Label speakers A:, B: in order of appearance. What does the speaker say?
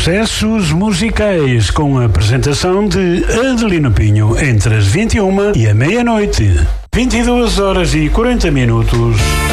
A: Sucessos musicais com a apresentação de Adelino Pinho entre as 21 e a meia-noite. 22 horas e 40 minutos.